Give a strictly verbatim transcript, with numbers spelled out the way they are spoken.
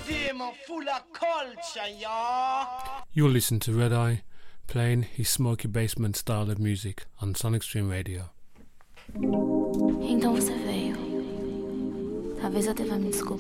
rhythm full of culture, y'all. You'll listen to Red Eye playing his smoky basement style of music on Sonic Stream Radio. Então você veio. Talvez até vá me desculpar.